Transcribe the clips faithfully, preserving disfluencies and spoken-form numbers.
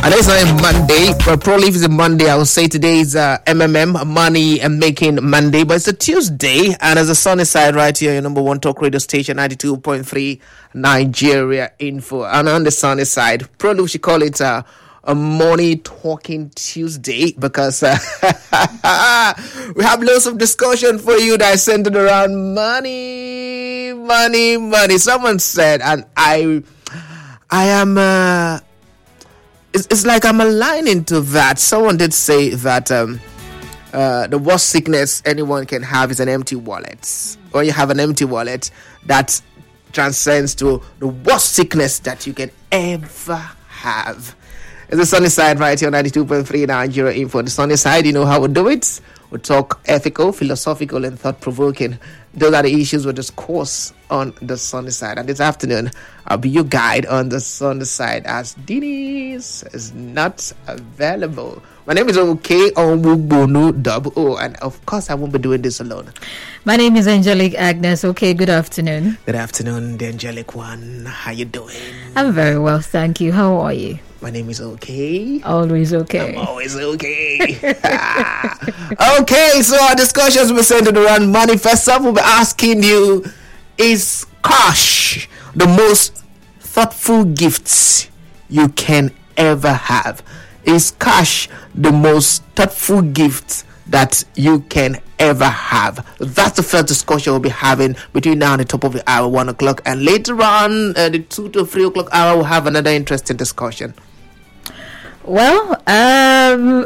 And it's not a Monday, but probably if it's a Monday, I would say today is uh, M M M, Money and Making Monday. But it's a Tuesday, and as a sunny side right here, your number one talk radio station, ninety-two point three Nigeria Info. And on the sunny side, probably we should call it uh, a Money Talking Tuesday, because uh, we have lots of discussion for you that is centered around money, money, money. Someone said, and I, I am... Uh, It's, it's like I'm aligning to that. Someone did say that um, uh, the worst sickness anyone can have is an empty wallet. When you have an empty wallet, that transcends to the worst sickness that you can ever have. It's the sunny side right here on ninety-two point three Nigeria Info. The sunny side, you know how we do it. We talk ethical, philosophical, and thought-provoking. Those are the issues we discuss on the sunny side. And this afternoon, I'll be your guide on the sunny side as Denise is not available. My name is OK Onwugbonu Double O, and of course, I won't be doing this alone. My name is Angelique Agnes. Okay, good afternoon. Good afternoon, the Angelic one. How you doing? I'm very well, thank you. How are you? My name is OK. Always okay. I'm always okay. Okay, so our discussions will be centered around money. First up, we'll be asking you, is cash the most thoughtful gifts you can ever have? Is cash the most thoughtful gift that you can ever have? That's the first discussion we'll be having between now and the top of the hour, one o'clock. And later on, uh, the two to three o'clock hour, we'll have another interesting discussion. Well, um,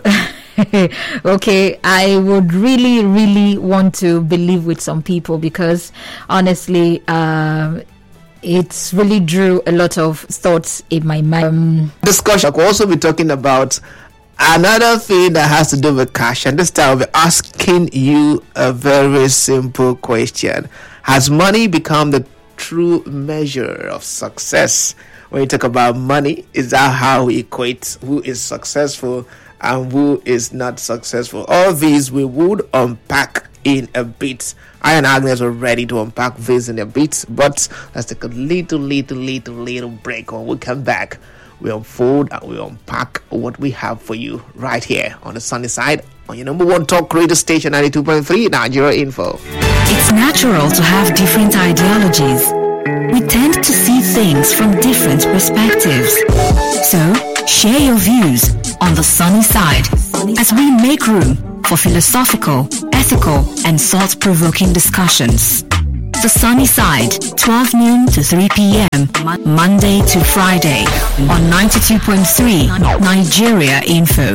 okay, I would really, really want to believe with some people, because honestly, um, it's really drew a lot of thoughts in my mind. Um, Discussion. We'll also be talking about another thing that has to do with cash, and this time I'll be asking you a very simple question. Has money become the true measure of success? When you talk about money, is that how we equate who is successful and who is not successful? All these we would unpack in a bit. I and Agnes are ready to unpack this in a bit, but let's take a little, little, little, little break. When we come back, we unfold and we unpack what we have for you right here on the sunny side on your number one talk radio station, ninety-two point three Nigeria Info. It's natural to have different ideologies. We tend to see things from different perspectives. So, share your views on the sunny side as we make room for philosophical, ethical, and thought-provoking discussions. The sunny side, twelve noon to three p.m. Monday to Friday on ninety-two point three Nigeria Info.